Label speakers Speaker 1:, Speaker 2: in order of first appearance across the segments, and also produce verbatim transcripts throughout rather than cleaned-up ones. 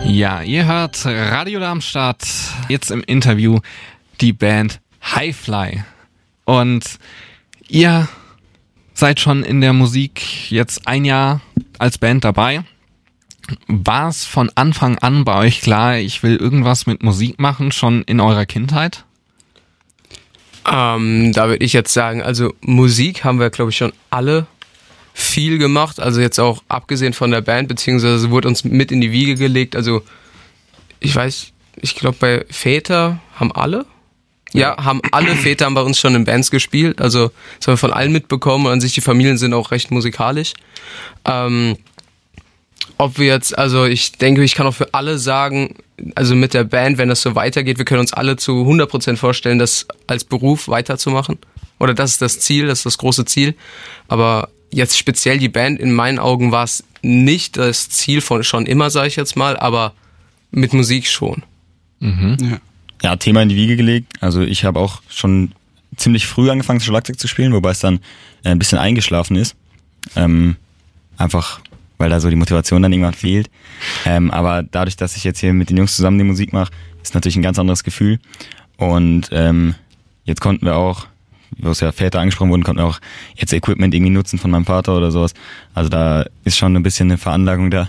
Speaker 1: Ja, ihr hört Radio Darmstadt, jetzt im Interview die Band Highfly. Und ihr seid schon in der Musik jetzt ein Jahr als Band dabei. War es von Anfang an bei euch klar, ich will irgendwas mit Musik machen, schon in eurer Kindheit?
Speaker 2: Ähm, da würde ich jetzt sagen, also Musik haben wir, glaube ich, schon alle viel gemacht, also jetzt auch abgesehen von der Band, beziehungsweise wurde uns mit in die Wiege gelegt, also ich weiß, ich glaube bei Väter haben alle, ja, haben alle Väter haben bei uns schon in Bands gespielt, also das haben wir von allen mitbekommen und an sich die Familien sind auch recht musikalisch. Ähm, ob wir jetzt, also ich denke, ich kann auch für alle sagen, also mit der Band, wenn das so weitergeht, wir können uns alle zu hundert Prozent vorstellen, das als Beruf weiterzumachen. Oder das ist das Ziel, das ist das große Ziel. Aber jetzt speziell die Band, in meinen Augen war es nicht das Ziel von schon immer, sage ich jetzt mal, aber mit Musik schon.
Speaker 1: Mhm.
Speaker 3: Ja. ja, Thema in die Wiege gelegt. Also ich habe auch schon ziemlich früh angefangen, Schlagzeug zu spielen, wobei es dann ein bisschen eingeschlafen ist. Ähm, einfach... weil da so die Motivation dann irgendwann fehlt. Ähm, aber dadurch, dass ich jetzt hier mit den Jungs zusammen die Musik mache, ist natürlich ein ganz anderes Gefühl. Und ähm, jetzt konnten wir auch, wo es ja Väter angesprochen wurden, konnten wir auch jetzt Equipment irgendwie nutzen von meinem Vater oder sowas. Also da ist schon ein bisschen eine Veranlagung da.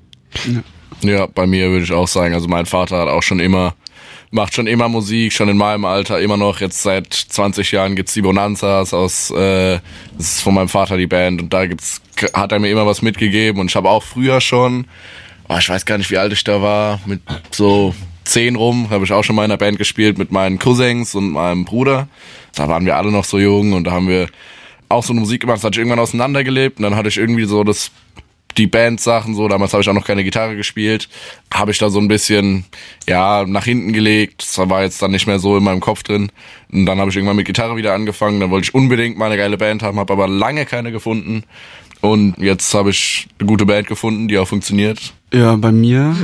Speaker 4: Ja, ja, bei mir würde ich auch sagen, also mein Vater hat auch schon immer, macht schon immer Musik, schon in meinem Alter immer noch. Jetzt seit zwanzig Jahren gibt's die Bonanzas aus, äh, das ist von meinem Vater die Band und da gibt's, hat er mir immer was mitgegeben und ich habe auch früher schon, oh, ich weiß gar nicht wie alt ich da war, mit so zehn rum, habe ich auch schon mal in einer Band gespielt mit meinen Cousins und meinem Bruder. Da waren wir alle noch so jung und da haben wir auch so eine Musik gemacht, das hatte ich irgendwann auseinandergelebt und dann hatte ich irgendwie so das die Bandsachen so, damals habe ich auch noch keine Gitarre gespielt, habe ich da so ein bisschen, ja, nach hinten gelegt, das war jetzt dann nicht mehr so in meinem Kopf drin und dann habe ich irgendwann mit Gitarre wieder angefangen, dann wollte ich unbedingt mal eine geile Band haben, habe aber lange keine gefunden und jetzt habe ich eine gute Band gefunden, die auch funktioniert.
Speaker 5: Ja, bei mir,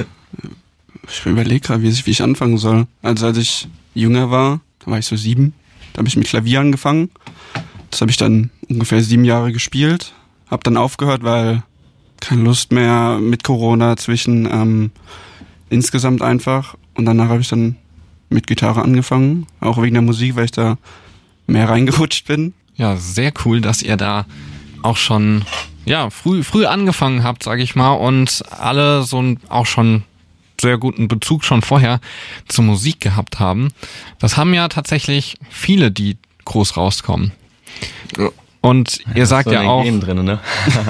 Speaker 5: ich überlege gerade, wie ich, wie ich anfangen soll. Also als ich jünger war, da war ich so sieben, da habe ich mit Klavier angefangen, das habe ich dann ungefähr sieben Jahre gespielt, habe dann aufgehört, weil keine Lust mehr mit Corona zwischen ähm, insgesamt einfach. Und danach habe ich dann mit Gitarre angefangen, auch wegen der Musik, weil ich da mehr reingerutscht bin.
Speaker 1: Ja, sehr cool, dass ihr da auch schon ja früh früh angefangen habt, sage ich mal, und alle so einen auch schon sehr guten Bezug schon vorher zur Musik gehabt haben. Das haben ja tatsächlich viele, die groß rauskommen.
Speaker 4: Ja.
Speaker 1: Und ihr
Speaker 3: ja,
Speaker 1: sagt
Speaker 3: so
Speaker 1: ja auch,
Speaker 3: drin, ne?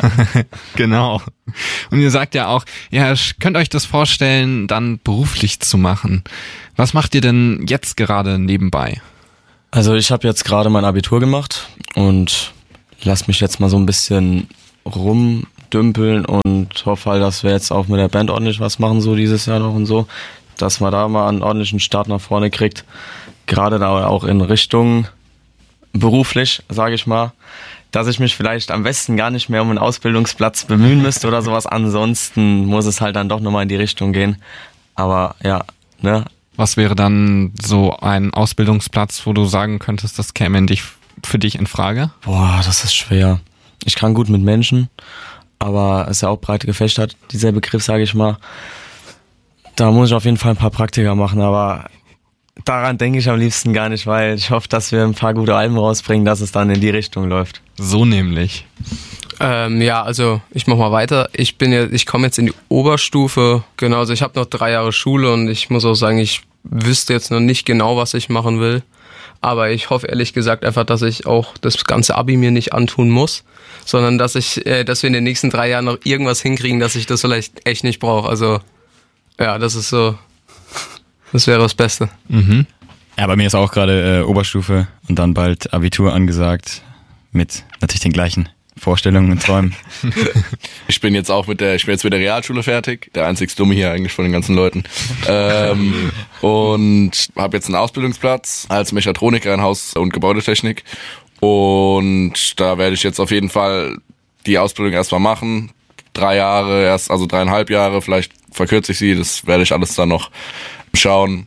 Speaker 1: genau. Und ihr sagt ja auch, ja, könnt euch das vorstellen, dann beruflich zu machen. Was macht ihr denn jetzt gerade nebenbei?
Speaker 6: Also ich habe jetzt gerade mein Abitur gemacht und lass mich jetzt mal so ein bisschen rumdümpeln und hoffe halt, dass wir jetzt auch mit der Band ordentlich was machen, so dieses Jahr noch und so, dass man da mal einen ordentlichen Start nach vorne kriegt. Gerade da auch in Richtung beruflich, sage ich mal, dass ich mich vielleicht am besten gar nicht mehr um einen Ausbildungsplatz bemühen müsste oder sowas. Ansonsten muss es halt dann doch nochmal in die Richtung gehen. Aber ja, ne.
Speaker 1: Was wäre dann so ein Ausbildungsplatz, wo du sagen könntest, das käme in dich, für dich in Frage?
Speaker 6: Boah, das ist schwer. Ich kann gut mit Menschen, aber es ist ja auch breit gefächert, dieser Begriff, sage ich mal. Da muss ich auf jeden Fall ein paar Praktika machen, aber daran denke ich am liebsten gar nicht, weil ich hoffe, dass wir ein paar gute Alben rausbringen, dass es dann in die Richtung läuft.
Speaker 1: So nämlich.
Speaker 2: Ähm, ja, also ich mach mal weiter. Ich bin ja, ich komme jetzt in die Oberstufe. Genau, also ich habe noch drei Jahre Schule und ich muss auch sagen, ich wüsste jetzt noch nicht genau, was ich machen will. Aber ich hoffe ehrlich gesagt einfach, dass ich auch das ganze Abi mir nicht antun muss, sondern dass ich, äh, dass wir in den nächsten drei Jahren noch irgendwas hinkriegen, dass ich das vielleicht echt nicht brauche. Also ja, das ist so. Das wäre das Beste.
Speaker 1: Mhm.
Speaker 3: Ja, bei mir ist auch gerade äh, Oberstufe und dann bald Abitur angesagt mit natürlich den gleichen Vorstellungen und Träumen.
Speaker 4: Ich bin jetzt auch mit der, ich bin jetzt mit der Realschule fertig, der einzig Dumme hier eigentlich von den ganzen Leuten. Ähm, und habe jetzt einen Ausbildungsplatz als Mechatroniker in Haus- und Gebäudetechnik. Und da werde ich jetzt auf jeden Fall die Ausbildung erstmal machen. Drei Jahre, erst, also dreieinhalb Jahre, vielleicht verkürze ich sie, das werde ich alles dann noch schauen.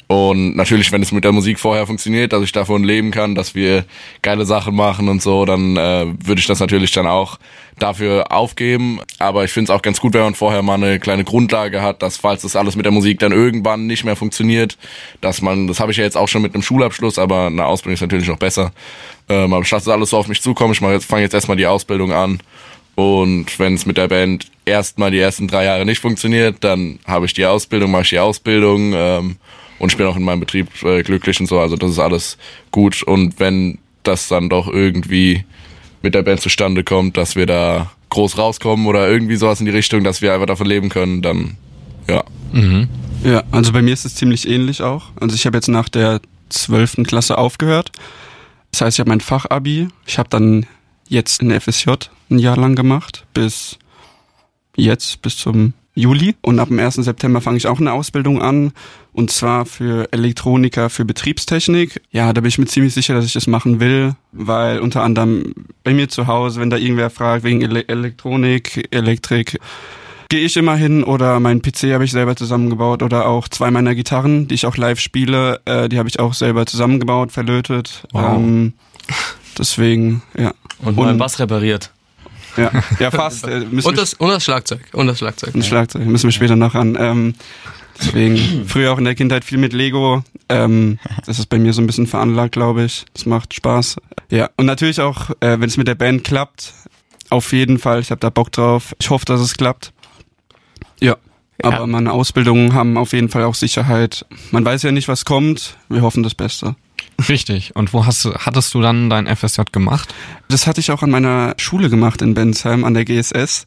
Speaker 4: Und natürlich, wenn es mit der Musik vorher funktioniert, dass ich davon leben kann, dass wir geile Sachen machen und so, dann äh, würde ich das natürlich dann auch dafür aufgeben. Aber ich finde es auch ganz gut, wenn man vorher mal eine kleine Grundlage hat, dass falls das alles mit der Musik dann irgendwann nicht mehr funktioniert, dass man, das habe ich ja jetzt auch schon mit einem Schulabschluss, aber eine Ausbildung ist natürlich noch besser. Ähm, aber statt dass alles so auf mich zukommt, ich jetzt, fange jetzt erstmal die Ausbildung an. Und wenn es mit der Band erstmal die ersten drei Jahre nicht funktioniert, dann habe ich die Ausbildung, mache ich die Ausbildung ähm, und ich bin auch in meinem Betrieb äh, glücklich und so. Also das ist alles gut. Und wenn das dann doch irgendwie mit der Band zustande kommt, dass wir da groß rauskommen oder irgendwie sowas in die Richtung, dass wir einfach davon leben können, dann ja.
Speaker 1: Mhm.
Speaker 5: Ja, also bei mir ist es ziemlich ähnlich auch. Also ich habe jetzt nach der zwölften Klasse aufgehört. Das heißt, ich habe mein Fachabi. Ich habe dann jetzt in F S J ein Jahr lang gemacht, bis jetzt, bis zum Juli. Und ab dem ersten September fange ich auch eine Ausbildung an. Und zwar für Elektroniker für Betriebstechnik. Ja, da bin ich mir ziemlich sicher, dass ich das machen will, weil unter anderem bei mir zu Hause, wenn da irgendwer fragt wegen Ele- Elektronik, Elektrik, gehe ich immer hin, oder mein P C habe ich selber zusammengebaut, oder auch zwei meiner Gitarren, die ich auch live spiele, äh, die habe ich auch selber zusammengebaut, verlötet.
Speaker 1: Wow.
Speaker 5: Ähm, deswegen, ja.
Speaker 6: Und meinen Bass repariert.
Speaker 5: Ja, ja fast. Äh, müssen
Speaker 2: Und
Speaker 5: wir
Speaker 2: das, und das Schlagzeug. Und das Schlagzeug.
Speaker 5: ein Schlagzeug, müssen wir später noch an. Ähm, deswegen, früher auch in der Kindheit viel mit Lego. Ähm, das ist bei mir so ein bisschen veranlagt, glaube ich. Das macht Spaß. Ja, und natürlich auch, äh, wenn es mit der Band klappt, auf jeden Fall. Ich habe da Bock drauf. Ich hoffe, dass es klappt. Ja,
Speaker 2: Ja.
Speaker 5: aber meine Ausbildungen haben auf jeden Fall auch Sicherheit. Man weiß ja nicht, was kommt. Wir hoffen das Beste.
Speaker 1: Richtig. Und wo hast du, hattest du dann dein F S J gemacht?
Speaker 5: Das hatte ich auch an meiner Schule gemacht in Bensheim, an der G S S.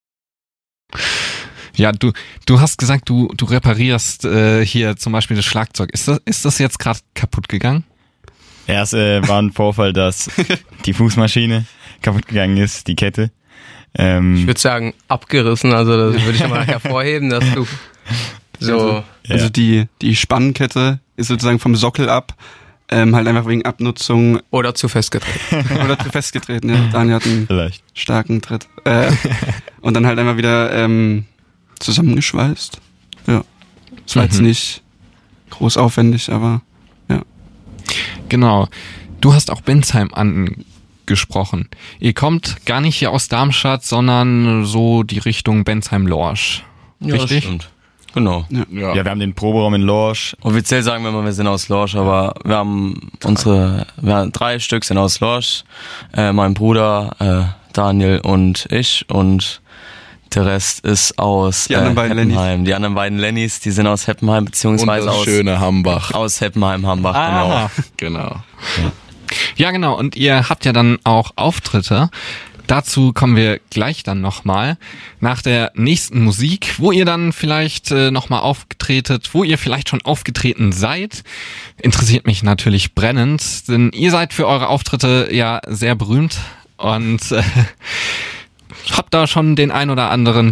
Speaker 1: Ja, du, du hast gesagt, du, du reparierst äh, hier zum Beispiel das Schlagzeug. Ist das, ist das jetzt gerade kaputt gegangen?
Speaker 3: Erst äh, war ein Vorfall, dass die Fußmaschine kaputt gegangen ist, die Kette. Ähm,
Speaker 2: Ich würde sagen, abgerissen. Also das würde ich mal hervorheben, dass du so...
Speaker 5: Also,
Speaker 3: Ja.
Speaker 5: also die, die Spannkette ist sozusagen vom Sockel ab. Ähm, halt einfach wegen Abnutzung
Speaker 2: Oder zu festgetreten.
Speaker 5: oder zu festgetreten. Ja. Daniel hat einen
Speaker 3: vielleicht.
Speaker 5: starken Tritt. Äh, und dann halt einfach wieder ähm, zusammengeschweißt. Ja. Das war jetzt
Speaker 1: Mhm.
Speaker 5: nicht groß aufwendig, aber ja.
Speaker 1: Genau. Du hast auch Bensheim angesprochen. Ihr kommt gar nicht hier aus Darmstadt, sondern so die Richtung Bensheim-Lorsch.
Speaker 6: Ja, das
Speaker 1: Richtig?
Speaker 6: stimmt. Genau.
Speaker 4: Ja.
Speaker 3: Ja, wir haben den Proberaum in Lorsch.
Speaker 6: Offiziell sagen wir mal, wir sind aus Lorsch, aber wir haben unsere, wir haben drei Stück sind aus Lorsch. Äh, mein Bruder, äh, Daniel und ich, und der Rest ist aus
Speaker 5: Die anderen beiden
Speaker 6: Heppenheim. Die anderen beiden Lennys, die sind aus Heppenheim,
Speaker 4: Und
Speaker 6: beziehungsweise
Speaker 4: das
Speaker 6: aus,
Speaker 4: schöne Hambach.
Speaker 6: aus Heppenheim, Hambach,
Speaker 1: Ah.
Speaker 4: Genau.
Speaker 1: Ja, genau. Und ihr habt ja dann auch Auftritte. Dazu kommen wir gleich dann nochmal nach der nächsten Musik, wo ihr dann vielleicht äh, nochmal aufgetretet, wo ihr vielleicht schon aufgetreten seid. Interessiert mich natürlich brennend, denn ihr seid für eure Auftritte ja sehr berühmt und äh, habt da schon den ein oder anderen